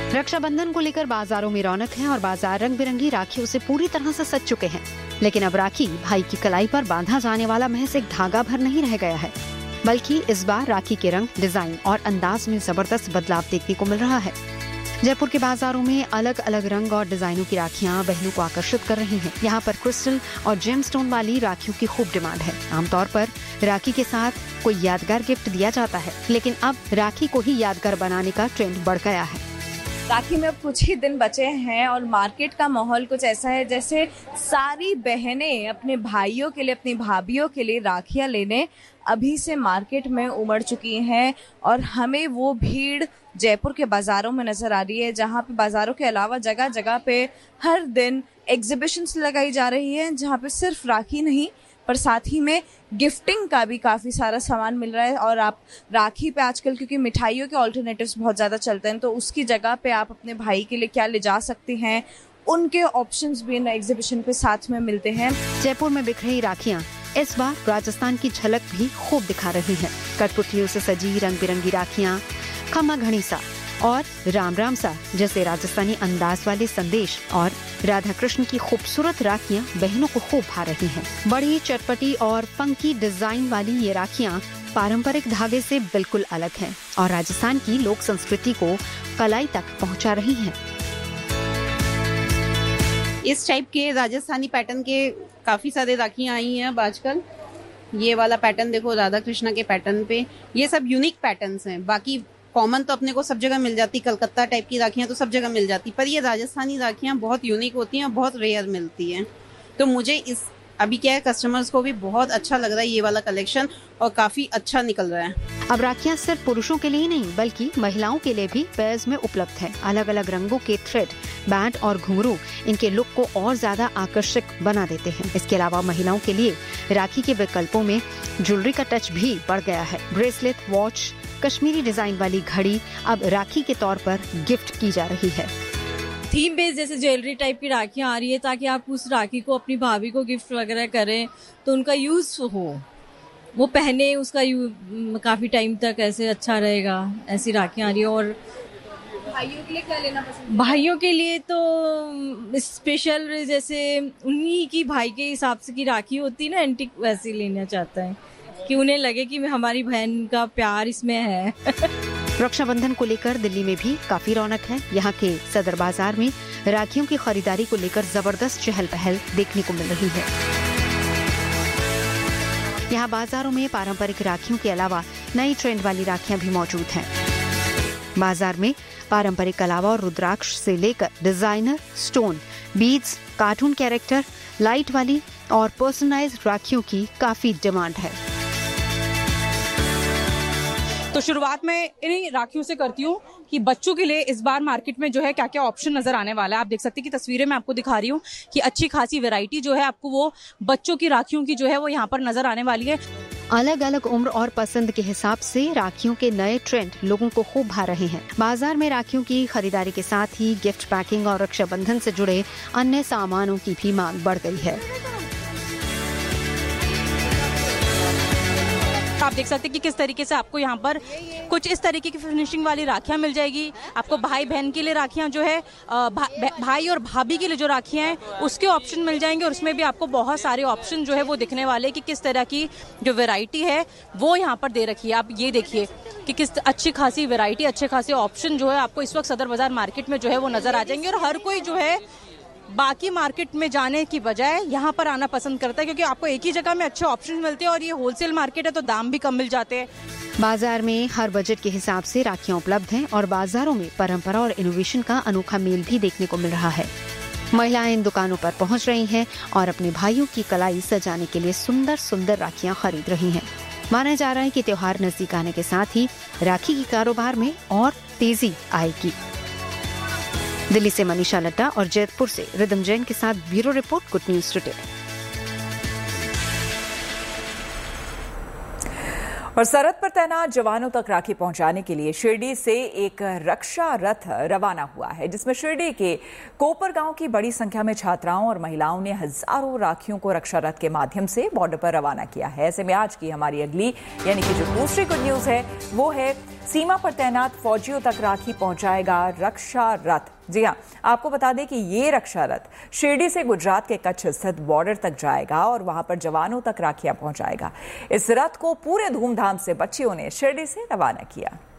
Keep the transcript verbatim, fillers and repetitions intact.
रक्षाबंधन को लेकर बाजारों में रौनक है और बाजार रंग बिरंगी राखियों से पूरी तरह से सज चुके हैं। लेकिन अब राखी भाई की कलाई पर बांधा जाने वाला महज एक धागा भर नहीं रह गया है, बल्कि इस बार राखी के रंग, डिजाइन और अंदाज में जबरदस्त बदलाव देखने को मिल रहा है। जयपुर के बाजारों में अलग अलग रंग और डिजाइनों की राखियां बहनों को आकर्षित कर रही हैं। यहाँ पर क्रिस्टल और जेमस्टोन वाली राखियों की खूब डिमांड है। आमतौर पर राखी के साथ कोई यादगार गिफ्ट दिया जाता है, लेकिन अब राखी को ही यादगार बनाने का ट्रेंड बढ़ गया है। राखी में अब कुछ ही दिन बचे हैं और मार्केट का माहौल कुछ ऐसा है जैसे सारी बहनें अपने भाइयों के लिए, अपनी भाभियों के लिए राखियां लेने अभी से मार्केट में उमड़ चुकी हैं। और हमें वो भीड़ जयपुर के बाज़ारों में नज़र आ रही है, जहाँ पे बाज़ारों के अलावा जगह जगह पे हर दिन एग्जिबिशंस लगाई जा रही है, जहाँ पे सिर्फ राखी नहीं पर साथ ही में गिफ्टिंग का भी काफ़ी सारा सामान मिल रहा है। और आप राखी पे आजकल क्योंकि मिठाइयों के ऑल्टरनेटिव्स बहुत ज़्यादा चलते हैं, तो उसकी जगह पे आप अपने भाई के लिए क्या ले जा सकते हैं, उनके ऑप्शंस भी इन एग्जीबिशन पे साथ में मिलते हैं। जयपुर में बिक रही राखियाँ इस बार राजस्थान की झलक भी खूब दिखा रही हैं। कठपुतलियों से सजी रंग बिरंगी राखियाँ, खम्मा घड़ी सा और राम राम सा जैसे राजस्थानी अंदाज वाले संदेश और राधा कृष्ण की खूबसूरत राखियां बहनों को खूब भा रही हैं। बड़ी चटपटी और फंकी डिजाइन वाली ये राखियां पारंपरिक धागे से बिल्कुल अलग हैं और राजस्थान की लोक संस्कृति को कलाई तक पहुंचा रही हैं। इस टाइप के राजस्थानी पैटर्न के काफी सारे राखियां आई हैं अब आजकल। ये वाला पैटर्न देखो, राधा कृष्ण के पैटर्न पे, ये सब यूनिक पैटर्न्स हैं। बाकी कॉमन तो अपने को सब जगह मिल जाती, कलकत्ता टाइप की राखियां तो सब जगह मिल जाती, पर ये राजस्थानी राखियां बहुत यूनिक होती हैं और बहुत रेयर मिलती हैं। तो मुझे इस अभी क्या है, कस्टमर्स को भी बहुत अच्छा लग रहा है ये वाला कलेक्शन और काफी अच्छा निकल रहा है। अब राखियां सिर्फ पुरुषों के लिए नहीं बल्कि महिलाओं के लिए भी पेयर्स में उपलब्ध है। अलग अलग रंगों के थ्रेड, बैंड और घुंघरू इनके लुक को और ज्यादा आकर्षक बना देते हैं। इसके अलावा महिलाओं के लिए राखी के विकल्पों में ज्वेलरी का टच भी बढ़ गया है। ब्रेसलेट, वॉच, कश्मीरी डिजाइन वाली घड़ी अब राखी के तौर पर गिफ्ट की जा रही है। थीम बेस्ड जैसे ज्वेलरी टाइप की राखियां आ रही है ताकि आप उस राखी को अपनी भाभी को गिफ्ट वगैरह करें तो उनका यूज हो, वो पहने, उसका काफी टाइम तक ऐसे अच्छा रहेगा। ऐसी राखियां आ रही है। और भाइयों के लिए क्या लेना पसंद? भाइयों के लिए तो स्पेशल जैसे उन्हीं की भाई के हिसाब से की राखी होती है ना, एंटीक, वैसी लेना चाहता है कि उन्हें लगे कि हमारी बहन का प्यार इसमें है। रक्षाबंधन को लेकर दिल्ली में भी काफी रौनक है। यहाँ के सदर बाजार में राखियों की खरीदारी को लेकर जबरदस्त चहल पहल देखने को मिल रही है। यहाँ बाजारों में पारंपरिक राखियों के अलावा नई ट्रेंड वाली राखियां भी मौजूद हैं। बाजार में पारंपरिक कलावा और रुद्राक्ष से लेकर designer, stone, beads, cartoon character, light वाली और पर्सनलाइज्ड राखियों की काफी डिमांड है। तो शुरुआत में इन्हीं राखियों से करती हूँ कि बच्चों के लिए इस बार मार्केट में जो है क्या क्या ऑप्शन नजर आने वाला है। आप देख सकते हैं कि तस्वीरें मैं आपको दिखा रही हूँ कि अच्छी खासी वैरायटी जो है आपको वो बच्चों की राखियों की जो है वो यहाँ पर नजर आने वाली है। अलग अलग उम्र और पसंद के हिसाब से राखियों के नए ट्रेंड लोगों को खूब भा रहे हैं। बाजार में राखियों की खरीदारी के साथ ही गिफ्ट पैकिंग और रक्षाबंधन से जुड़े अन्य सामानों की भी मांग बढ़ गई है। आप देख सकते हैं कि किस तरीके से आपको यहाँ पर कुछ इस तरीके की फिनिशिंग वाली राखियां मिल जाएगी। आपको भाई बहन के लिए राखियां जो है भा, भाई और भाभी के लिए जो राखियां हैं उसके ऑप्शन मिल जाएंगे और उसमें भी आपको बहुत सारे ऑप्शन जो है वो दिखने वाले कि किस तरह की जो वैरायटी है वो यहाँ पर दे रखी है। आप ये देखिए कि किस अच्छी खासी वैरायटी, अच्छे खासे ऑप्शन जो है आपको इस वक्त सदर बाजार मार्केट में जो है वो नजर आ जाएंगे। और हर कोई जो है बाकी मार्केट में जाने की बजाय यहाँ पर आना पसंद करता है क्योंकि आपको एक ही जगह में अच्छे ऑप्शन मिलते हैं और ये होलसेल मार्केट है तो दाम भी कम मिल जाते हैं। बाजार में हर बजट के हिसाब से राखियां उपलब्ध हैं और बाजारों में परंपरा और इनोवेशन का अनोखा मेल भी देखने को मिल रहा है। महिलाएं इन दुकानों पर पहुंच रही हैं और अपने भाइयों की कलाई सजाने के लिए सुंदर सुंदर राखियां खरीद रही हैं। माना जा रहा है कि त्योहार नजदीक आने के साथ ही राखी की कारोबार में और तेजी आएगी। दिल्ली से मनीषा लड्डा और जयपुर से रिदम जैन के साथ bureau report, good news today. और सरहद पर तैनात जवानों तक राखी पहुंचाने के लिए शिरडी से एक रक्षा रथ रवाना हुआ है, जिसमें शिरडी के कोपर गांव की बड़ी संख्या में छात्राओं और महिलाओं ने हजारों राखियों को रक्षा रथ के माध्यम से बॉर्डर पर रवाना किया है। ऐसे में आज की हमारी अगली यानी कि जो दूसरी गुड न्यूज है वो है सीमा पर तैनात फौजियों तक राखी पहुंचाएगा रक्षा रथ। जी हाँ, आपको बता दें कि ये रक्षा रथ शिरडी से गुजरात के कच्छ स्थित बॉर्डर तक जाएगा और वहां पर जवानों तक राखियां पहुंचाएगा। इस रथ को पूरे धूमधाम से बच्चियों ने शिरडी से रवाना किया।